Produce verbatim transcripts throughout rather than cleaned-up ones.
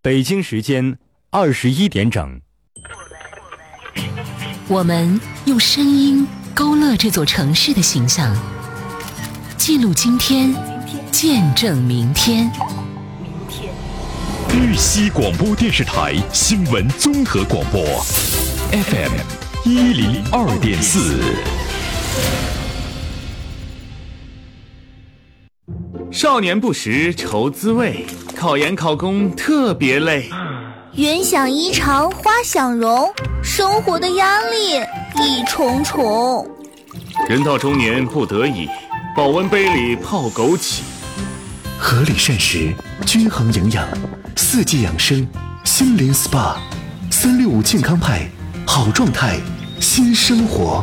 北京时间二十一点整。 我们用声音勾勒这座城市的形象，记录今天，见证明天。 玉溪广播电视台新闻综合广播 F M 一零二点四。 少年不识愁滋味，考研考公特别累。 云想衣裳花想容，生活的压力一重重。 人到中年不得已，保温杯里泡枸杞。 合理膳食，均衡营养，四季养生，心灵 S P A， 三六五健康派，好状态，新生活。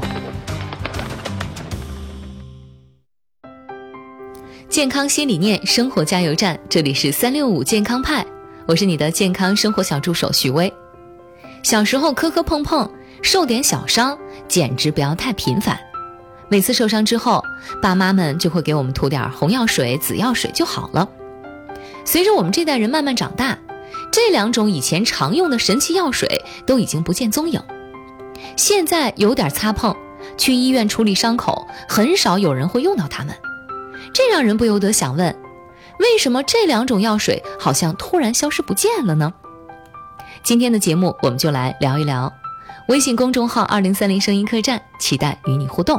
健康新理念，生活加油站，这里是三六五健康派，我是你的健康生活小助手许巍。小时候磕磕碰碰，受点小伤，简直不要太频繁。每次受伤之后，爸妈们就会给我们涂点红药水、紫药水就好了。随着我们这代人慢慢长大，这两种以前常用的神奇药水都已经不见踪影。现在有点擦碰，去医院处理伤口，很少有人会用到它们。这让人不由得想问，为什么这两种药水好像突然消失不见了呢？今天的节目我们就来聊一聊。微信公众号二零三零声音客栈，期待与你互动。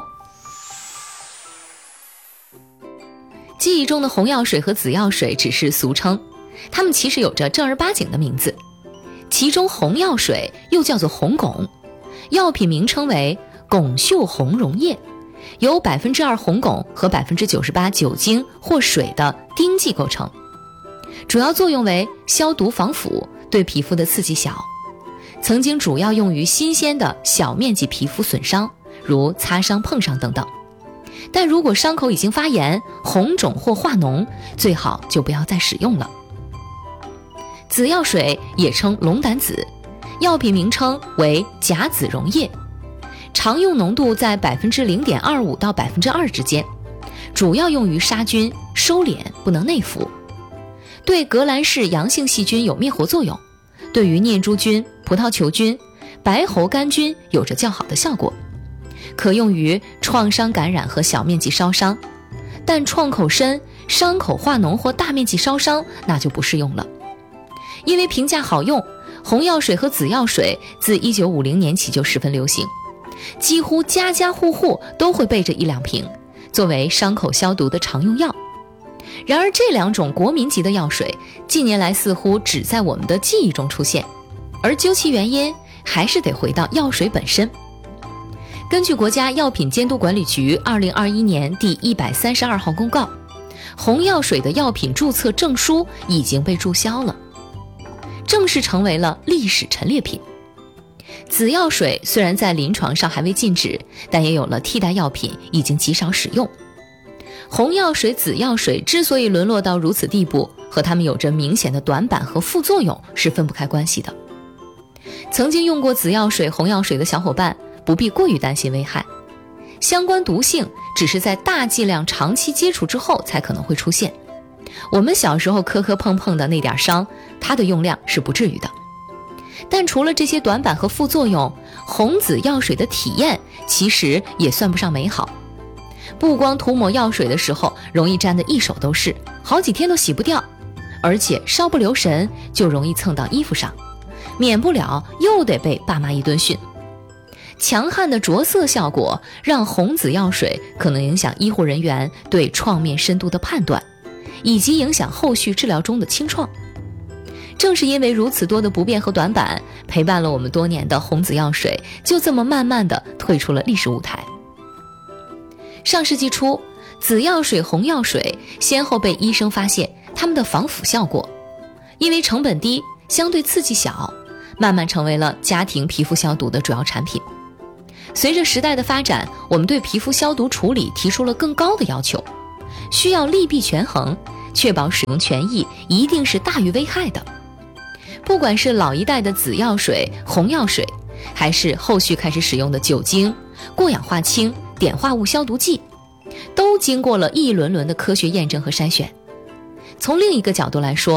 记忆中的红药水和紫药水只是俗称，它们其实有着正儿八经的名字。其中红药水又叫做红汞，药品名称为汞溴红溶液，由百分之二红汞和百分之九十八酒精或水的酊剂构成，主要作用为消毒防腐，对皮肤的刺激小。曾经主要用于新鲜的小面积皮肤损伤，如擦伤、碰伤等等。但如果伤口已经发炎、红肿或化脓，最好就不要再使用了。紫药水也称龙胆紫，药品名称为甲紫溶液，常用浓度在 百分之零点二五 到 百分之二 之间，主要用于杀菌、收敛，不能内服。对革兰氏阳性细菌有灭活作用，对于念珠菌、葡萄球菌、白喉杆菌有着较好的效果，可用于创伤感染和小面积烧伤，但创口深、伤口化脓或大面积烧伤那就不适用了。因为评价好用，红药水和紫药水自一九五零年起就十分流行，几乎家家户户都会备着一两瓶，作为伤口消毒的常用药。然而这两种国民级的药水近年来似乎只在我们的记忆中出现，而究其原因还是得回到药水本身。根据国家药品监督管理局二零二一年第一百三十二号公告，红药水的药品注册证书已经被注销了，正式成为了历史陈列品。紫药水虽然在临床上还未禁止，但也有了替代药品，已经极少使用。红药水、紫药水之所以沦落到如此地步，和它们有着明显的短板和副作用是分不开关系的。曾经用过紫药水、红药水的小伙伴不必过于担心危害，相关毒性只是在大剂量长期接触之后才可能会出现。我们小时候磕磕碰碰的那点伤，它的用量是不至于的。但除了这些短板和副作用，红紫药水的体验其实也算不上美好。不光涂抹药水的时候容易沾得一手都是，好几天都洗不掉，而且稍不留神就容易蹭到衣服上，免不了又得被爸妈一顿训。强悍的着色效果让红紫药水可能影响医护人员对创面深度的判断，以及影响后续治疗中的清创。正是因为如此多的不便和短板，陪伴了我们多年的红紫药水就这么慢慢地退出了历史舞台。上世纪初，紫药水、红药水先后被医生发现它们的防腐效果，因为成本低，相对刺激小，慢慢成为了家庭皮肤消毒的主要产品。随着时代的发展，我们对皮肤消毒处理提出了更高的要求，需要利弊权衡，确保使用权益一定是大于危害的。不管是老一代的紫药水、红药水，还是后续开始使用的酒精、过氧化氢、碘化物消毒剂，都经过了一轮轮的科学验证和筛选。从另一个角度来说，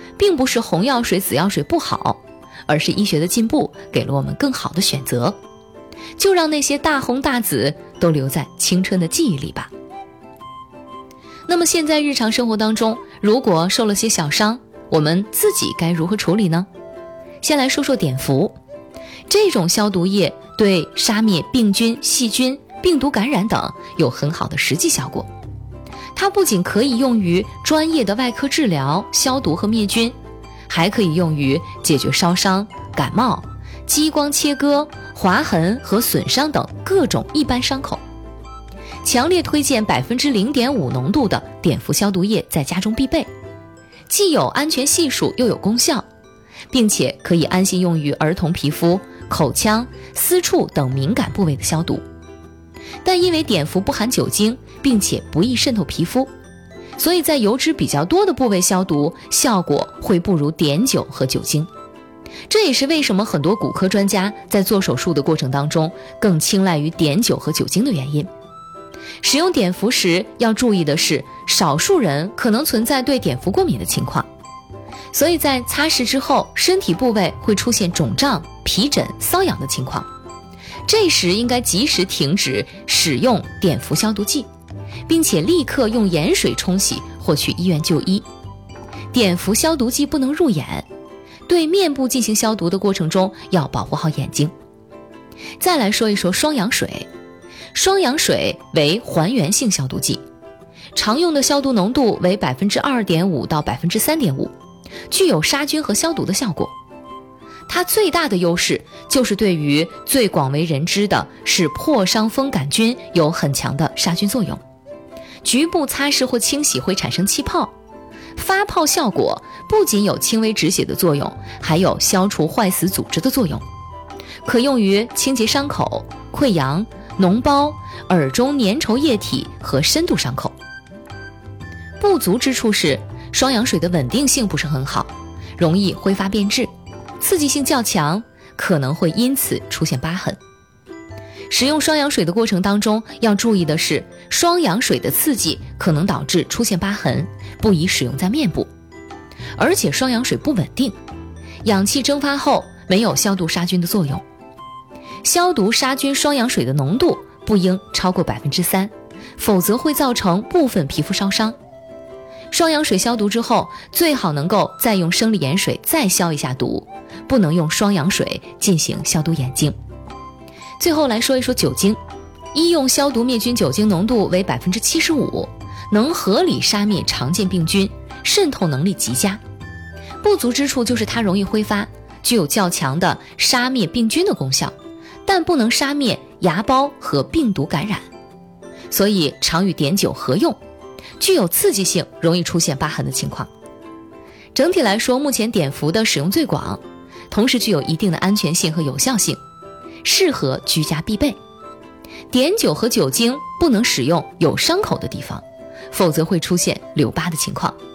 并不是红药水、紫药水不好，而是医学的进步给了我们更好的选择。就让那些大红大紫都留在青春的记忆里吧。那么现在日常生活当中，如果受了些小伤，我们自己该如何处理呢？先来说说碘伏。这种消毒液对杀灭病菌、细菌、病毒感染等有很好的实际效果。它不仅可以用于专业的外科治疗、消毒和灭菌，还可以用于解决烧伤、感冒、激光切割、划痕和损伤等各种一般伤口。强烈推荐 百分之零点五 浓度的碘伏消毒液在家中必备，既有安全系数又有功效，并且可以安心用于儿童皮肤、口腔、私处等敏感部位的消毒。但因为碘伏不含酒精，并且不易渗透皮肤，所以在油脂比较多的部位消毒效果会不如碘酒和酒精。这也是为什么很多骨科专家在做手术的过程当中更青睐于碘酒和酒精的原因。使用碘伏时要注意的是，少数人可能存在对碘伏过敏的情况，所以在擦拭之后，身体部位会出现肿胀、皮疹、瘙痒的情况。这时应该及时停止使用碘伏消毒剂，并且立刻用盐水冲洗或去医院就医。碘伏消毒剂不能入眼，对面部进行消毒的过程中要保护好眼睛。再来说一说双氧水。双氧水为还原性消毒剂，常用的消毒浓度为 百分之二点五 到 百分之三点五， 具有杀菌和消毒的效果。它最大的优势就是对于最广为人知的是破伤风杆菌有很强的杀菌作用。局部擦拭或清洗会产生气泡，发泡效果不仅有轻微止血的作用，还有消除坏死组织的作用，可用于清洁伤口、溃疡、脓包、耳中粘稠液体和深度伤口。不足之处是双氧水的稳定性不是很好，容易挥发变质，刺激性较强，可能会因此出现疤痕。使用双氧水的过程当中要注意的是，双氧水的刺激可能导致出现疤痕，不宜使用在面部。而且双氧水不稳定，氧气蒸发后没有消毒杀菌的作用。消毒杀菌双氧水的浓度不应超过 百分之三， 否则会造成部分皮肤烧伤。双氧水消毒之后，最好能够再用生理盐水再消一下毒，不能用双氧水进行消毒眼睛。最后来说一说酒精。医用消毒灭菌酒精浓度为 百分之七十五， 能合理杀灭常见病菌，渗透能力极佳。不足之处就是它容易挥发，具有较强的杀灭病菌的功效，但不能杀灭芽孢和病毒感染，所以常与碘酒合用，具有刺激性，容易出现疤痕的情况。整体来说，目前碘伏的使用最广，同时具有一定的安全性和有效性，适合居家必备。碘酒和酒精不能使用有伤口的地方，否则会出现留疤的情况。